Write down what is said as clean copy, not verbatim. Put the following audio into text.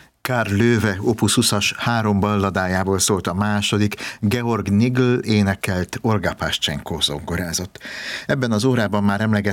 Karl Löwe Opus 20-as 3 balladájából szólt a második, Georg Nigl énekelt, Olga Paschenko zongorázott. Ebben az órában már emlegettük